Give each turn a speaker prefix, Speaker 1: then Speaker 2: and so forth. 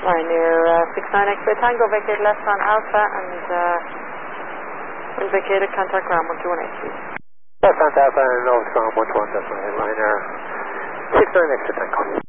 Speaker 1: Ryanair 69 X-ray Tango, vacate left on Alpha and will vacate at contact ground 121 please.
Speaker 2: Left on Alpha and Nova Storm 121, that's right, Ryanair 69 X-ray Tango.